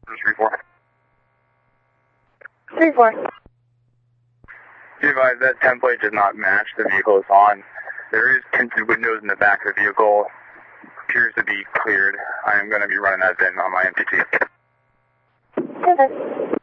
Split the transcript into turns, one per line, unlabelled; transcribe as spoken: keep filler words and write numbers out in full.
three four.
three four.
Be advised that template does not match the vehicle it's on. There is tinted windows in the back of the vehicle. Appears to be cleared. I am going to be running that VIN on my M P T.
Okay.